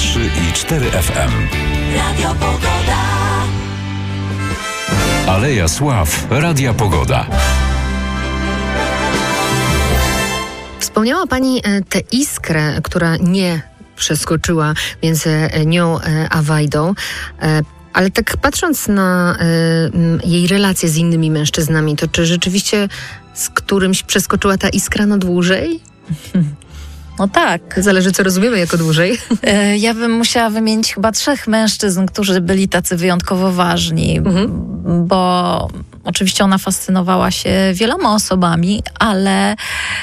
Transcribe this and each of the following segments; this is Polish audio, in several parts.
103 i 4 FM. Radio Pogoda. Aleja Sław Radia Pogoda. Wspomniała Pani tę iskrę, która nie przeskoczyła między nią a Wajdą, ale tak patrząc na jej relacje z innymi mężczyznami, to czy rzeczywiście z którymś przeskoczyła ta iskra na dłużej? No tak. Zależy, co rozumiemy jako dłużej. Ja bym musiała wymienić chyba 3 mężczyzn, którzy byli tacy wyjątkowo ważni, bo oczywiście ona fascynowała się wieloma osobami, ale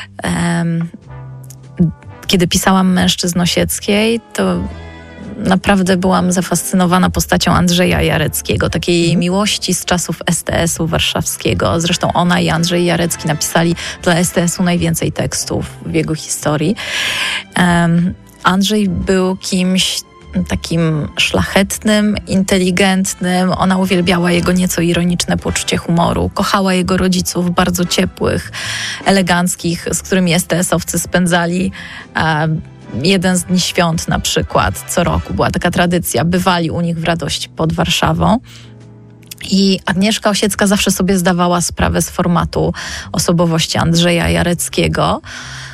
kiedy pisałam Mężczyzn Osieckiej, to naprawdę byłam zafascynowana postacią Andrzeja Jareckiego, takiej jej miłości z czasów STS-u warszawskiego. Zresztą ona i Andrzej Jarecki napisali dla STS-u najwięcej tekstów w jego historii. Andrzej był kimś takim szlachetnym, inteligentnym. Ona uwielbiała jego nieco ironiczne poczucie humoru. Kochała jego rodziców, bardzo ciepłych, eleganckich, z którymi STS-owcy spędzali jeden z dni świąt na przykład. Co roku była taka tradycja. Bywali u nich w Radości pod Warszawą. I Agnieszka Osiecka zawsze sobie zdawała sprawę z formatu osobowości Andrzeja Jareckiego.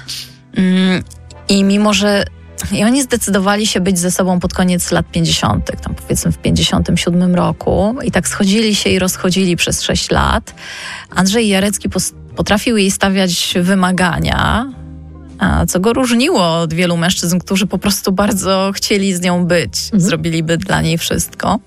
I mimo, że oni zdecydowali się być ze sobą pod koniec lat 50., tam powiedzmy w 57 roku i tak schodzili się i rozchodzili przez 6 lat. Andrzej Jarecki potrafił jej stawiać wymagania, co go różniło od wielu mężczyzn, którzy po prostu bardzo chcieli z nią być. Zrobiliby dla niej wszystko.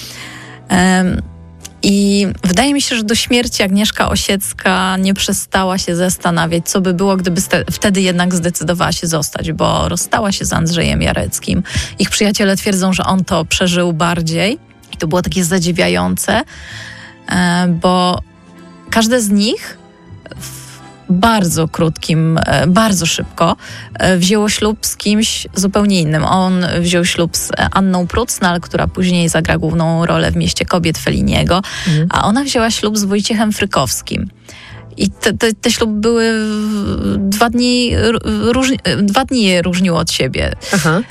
I wydaje mi się, że do śmierci Agnieszka Osiecka nie przestała się zastanawiać, co by było, gdyby wtedy jednak zdecydowała się zostać, bo rozstała się z Andrzejem Jareckim. Ich przyjaciele twierdzą, że on to przeżył bardziej. I to było takie zadziwiające, bo każde z nich bardzo krótkim, bardzo szybko wzięło ślub z kimś zupełnie innym. On wziął ślub z Anną Prucnal, która później zagra główną rolę w Mieście Kobiet Felliniego, a ona wzięła ślub z Wojciechem Frykowskim. I te śluby były 2 dni, 2 dni je różniło od siebie. Aha.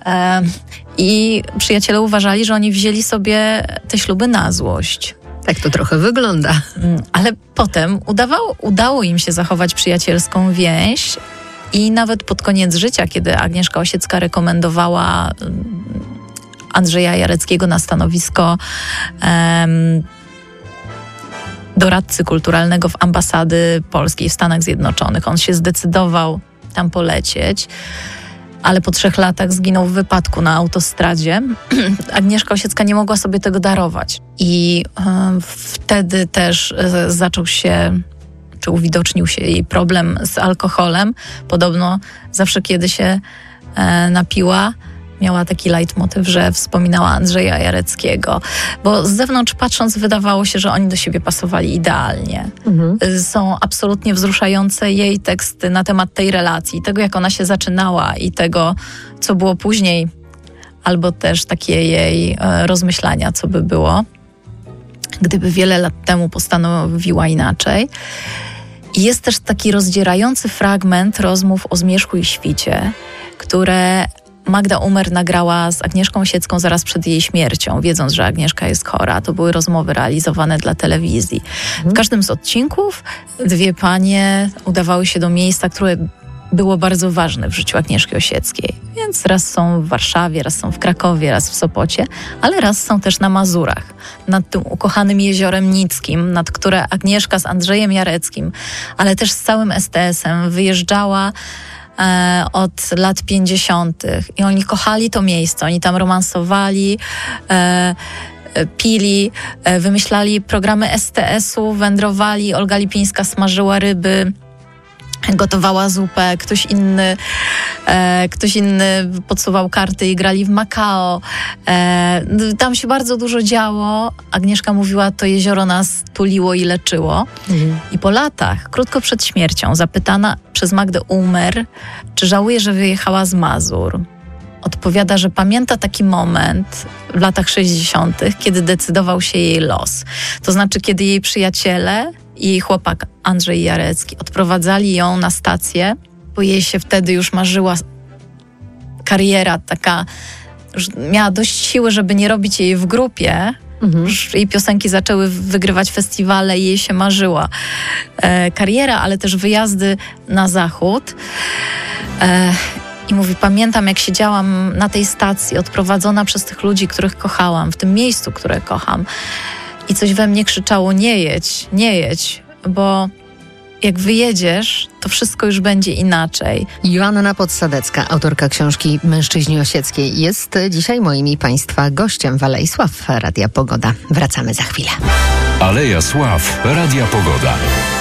I przyjaciele uważali, że oni wzięli sobie te śluby na złość. Tak to trochę wygląda. Ale potem udało im się zachować przyjacielską więź i nawet pod koniec życia, kiedy Agnieszka Osiecka rekomendowała Andrzeja Jareckiego na stanowisko doradcy kulturalnego w ambasady polskiej w Stanach Zjednoczonych. On się zdecydował tam polecieć, ale po 3 latach zginął w wypadku na autostradzie. Agnieszka Osiecka nie mogła sobie tego darować. I wtedy też zaczął się, czy uwidocznił się jej problem z alkoholem. Podobno zawsze, kiedy się napiła, miała taki leitmotyw, że wspominała Andrzeja Jareckiego. Bo z zewnątrz patrząc wydawało się, że oni do siebie pasowali idealnie. Są absolutnie wzruszające jej teksty na temat tej relacji, tego jak ona się zaczynała i tego, co było później, albo też takie jej rozmyślania, co by było, gdyby wiele lat temu postanowiła inaczej. I jest też taki rozdzierający fragment rozmów o Zmierzchu i Świcie, które Magda Umer nagrała z Agnieszką Osiecką zaraz przed jej śmiercią, wiedząc, że Agnieszka jest chora. To były rozmowy realizowane dla telewizji. W każdym z odcinków 2 panie udawały się do miejsca, które było bardzo ważne w życiu Agnieszki Osieckiej. Więc raz są w Warszawie, raz są w Krakowie, raz w Sopocie, ale raz są też na Mazurach, nad tym ukochanym jeziorem Nickim, nad które Agnieszka z Andrzejem Jareckim, ale też z całym STS-em wyjeżdżała od lat 50. I oni kochali to miejsce, oni tam romansowali, pili, wymyślali programy STS-u, wędrowali, Olga Lipińska smażyła ryby, gotowała zupę, ktoś inny podsuwał karty i grali w Makao. Tam się bardzo dużo działo. Agnieszka mówiła, to jezioro nas tuliło i leczyło. I po latach, krótko przed śmiercią, zapytana przez Magdę Umer, czy żałuje, że wyjechała z Mazur. Odpowiada, że pamięta taki moment w latach 60., kiedy decydował się jej los. To znaczy, kiedy jej przyjaciele i jej chłopak Andrzej Jarecki odprowadzali ją na stację, bo jej się wtedy już marzyła kariera taka już miała dość siły, żeby nie robić jej w grupie. Już jej piosenki zaczęły wygrywać festiwale i jej się marzyła kariera, ale też wyjazdy na zachód. I mówi, pamiętam, jak siedziałam na tej stacji, odprowadzona przez tych ludzi, których kochałam, w tym miejscu, które kocham. I coś we mnie krzyczało, nie jedź, bo jak wyjedziesz, to wszystko już będzie inaczej. Joanna Podsadecka, autorka książki Mężczyźni Osieckiej, jest dzisiaj moim i Państwa gościem w Alei Sław Radia Pogoda. Wracamy za chwilę. Aleja Sław Radia Pogoda.